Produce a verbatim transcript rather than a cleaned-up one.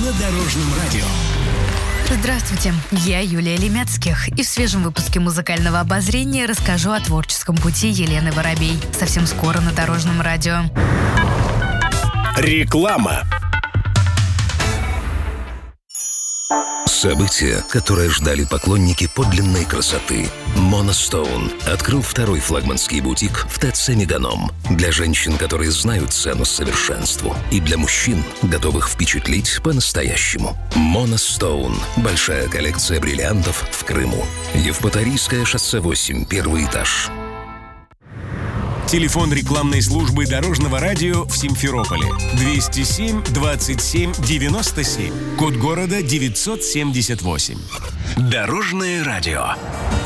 на Дорожном радио. Здравствуйте, я Юлия Лемецких, и в свежем выпуске музыкального обозрения расскажу о творческом пути Елены Воробей. Совсем скоро на Дорожном радио. Реклама. Событие, которое ждали поклонники подлинной красоты. Monostone открыл второй флагманский бутик в ТЦ «Меганом». Для женщин, которые знают цену совершенству. И для мужчин, готовых впечатлить по-настоящему. Monostone. Большая коллекция бриллиантов в Крыму. Евпаторийское шоссе восемь, первый этаж. Телефон рекламной службы Дорожного радио в Симферополе. двести семь двадцать семь девяносто семь. Код города девятьсот семьдесят восемь. Дорожное радио.